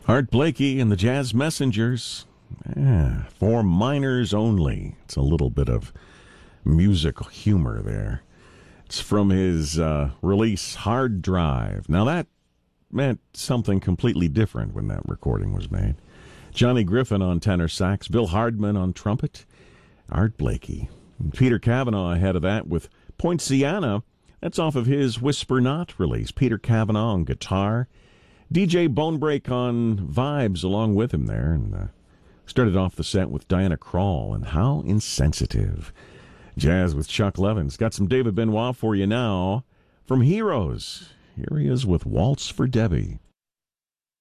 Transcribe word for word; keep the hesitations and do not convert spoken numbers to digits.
Art Blakey and the Jazz Messengers. Yeah, for minors only. It's a little bit of musical humor there. It's from his uh, release, Hard Drive. Now, that meant something completely different when that recording was made. Johnny Griffin on tenor sax, Bill Hardman on trumpet, Art Blakey. And Peter Cavanaugh ahead of that with Poinciana. That's off of his Whisper Not release. Peter Cavanaugh on guitar. D J Bonebreak on vibes along with him there. And uh, started off the set with Diana Krall and How Insensitive. Jazz with Chuck Levins. Got some David Benoit for you now from Heroes. Here he is with Waltz for Debbie.